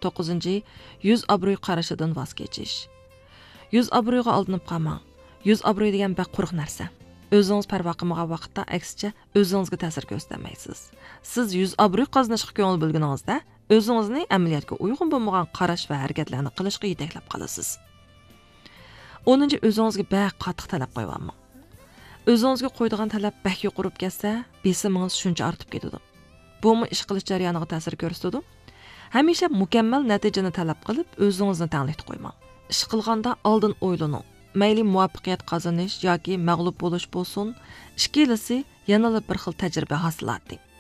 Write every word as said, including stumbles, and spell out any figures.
to'qqizinchi yuz obro'y qarashidan voz kechish. Yuz obro'yga aldanib qolmang. Yuz obro'y degan baq quruq narsa. O'zingiz parvo qilmagan vaqtda aksicha o'zingizga ta'sir ko'rsatmaysiz. Siz yuz obro'y qozonishga ko'ngil bo'lganingizda o'zingizni amaliyotga uyg'un bo'lmagan qarash va harakatlarni qilishga yetaklab qolasiz. o'ninchi o'zingizga baq qattiq talab qo'yamang. O'zingizga qo'ydigan talab bak yuqorib ketsa, besimingiz shuncha ortib ketadi. Bumi ish qilish jarayoniga ta'sir ko'rsatadi. Hamisha mukammal natijani talab qilib, o'zingizni tanlaydi qo'ymang. Ish qilganda oldin o'ylaning. Mayli muvaffaqiyat qozonish yoki mag'lub bo'lish bo'lsin, ikkilisi yana bir xil tajriba hosil eting.